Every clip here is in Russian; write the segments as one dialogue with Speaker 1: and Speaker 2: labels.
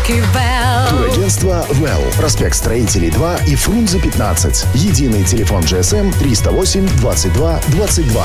Speaker 1: Турагентство «Вэлл». Проспект Строителей 2 и Фрунзе 15. Единый телефон GSM 308 22 22.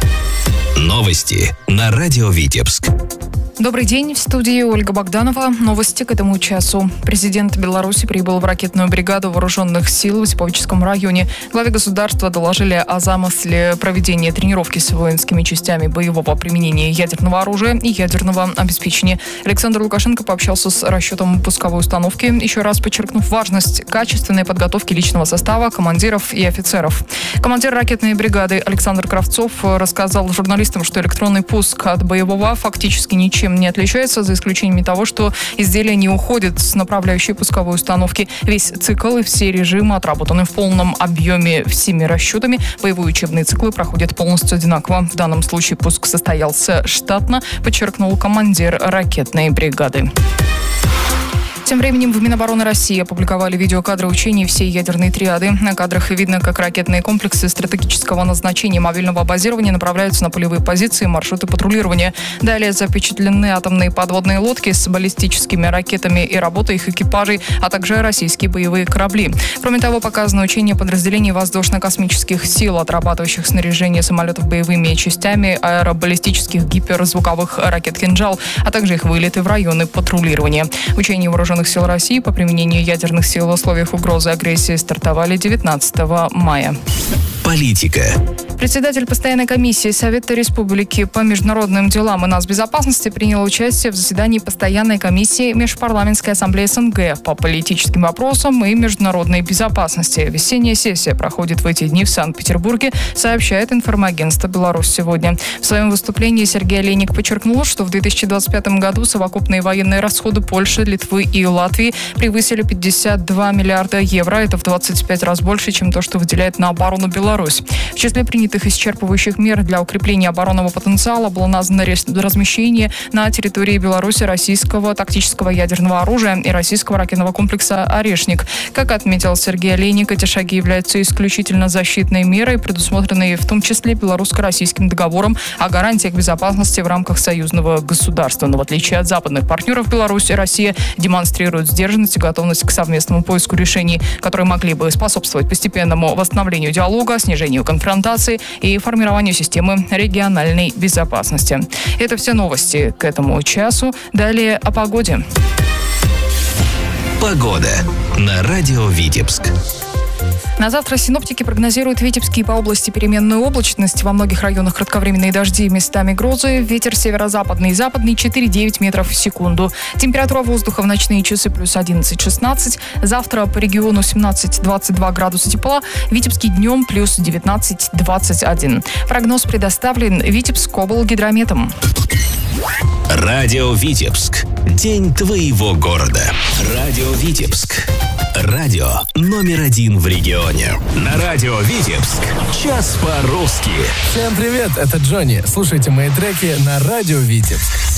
Speaker 2: Новости на радио Витебск.
Speaker 3: Добрый день, в студии Ольга Богданова. Новости к этому часу. Президент Беларуси прибыл в ракетную бригаду вооруженных сил в Осиповическом районе. Главе государства доложили о замысле проведения тренировки с воинскими частями боевого применения ядерного оружия и ядерного обеспечения. Александр Лукашенко пообщался с расчетом пусковой установки, еще раз подчеркнув важность качественной подготовки личного состава, командиров и офицеров. Командир ракетной бригады Александр Кравцов рассказал журналистам, что электронный пуск от боевого фактически ничем не отличается, за исключением того, что изделие не уходит с направляющей пусковой установки. Весь цикл и все режимы отработаны в полном объеме всеми расчетами. Боевые учебные циклы проходят полностью одинаково. В данном случае пуск состоялся штатно, подчеркнул командир ракетной бригады. Тем временем в Минобороны России опубликовали видеокадры учений всей ядерной триады. На кадрах видно, как ракетные комплексы стратегического назначения мобильного базирования направляются на полевые позиции и маршруты патрулирования. Далее запечатлены атомные подводные лодки с баллистическими ракетами и работа их экипажей, а также российские боевые корабли. Кроме того, показано учение подразделений воздушно-космических сил, отрабатывающих снаряжение самолетов боевыми частями аэробаллистических гиперзвуковых ракет «Кинжал», а также их вылеты в районы патрулирования. Учения вооруженных сил России по применению ядерных сил в условиях угрозы агрессии стартовали 19 мая.
Speaker 2: Политика.
Speaker 3: Председатель постоянной комиссии Совета Республики по международным делам и нацбезопасности принял участие в заседании постоянной комиссии Межпарламентской ассамблеи СНГ по политическим вопросам и международной безопасности. Весенняя сессия проходит в эти дни в Санкт-Петербурге, сообщает информагентство «Беларусь сегодня». В своем выступлении Сергей Олейник подчеркнул, что в 2025 году совокупные военные расходы Польши, Литвы и Латвии превысили 52 миллиарда евро. Это в 25 раз больше, чем то, что выделяет на оборону Беларусь. В числе принятых исчерпывающих мер для укрепления оборонного потенциала было названо размещение на территории Беларуси российского тактического ядерного оружия и российского ракетного комплекса «Орешник». Как отметил Сергей Олейник, эти шаги являются исключительно защитной мерой, предусмотренной в том числе белорусско-российским договором о гарантиях безопасности в рамках союзного государства. Но в отличие от западных партнеров, Беларусь и Россия демонстрируют сдержанность и готовность к совместному поиску решений, которые могли бы способствовать постепенному восстановлению диалога, снижению конфронтации и формированию системы региональной безопасности. Это все новости к этому часу. Далее о погоде.
Speaker 2: Погода на радио Витебск.
Speaker 3: На завтра синоптики прогнозируют в Витебске и по области переменную облачность. Во многих районах кратковременные дожди, местами грозы. Ветер северо-западный и западный 4-9 метров в секунду. Температура воздуха в ночные часы плюс 11-16. Завтра по региону 17-22 градуса тепла. В Витебске днем плюс 19-21. Прогноз предоставлен Витебскоблгидрометом.
Speaker 2: Радио Витебск. День твоего города. Радио Витебск. Радио номер 1 в регионе. На радио Витебск. Час по-русски.
Speaker 4: Всем привет, это Джонни. Слушайте мои треки на радио Витебск.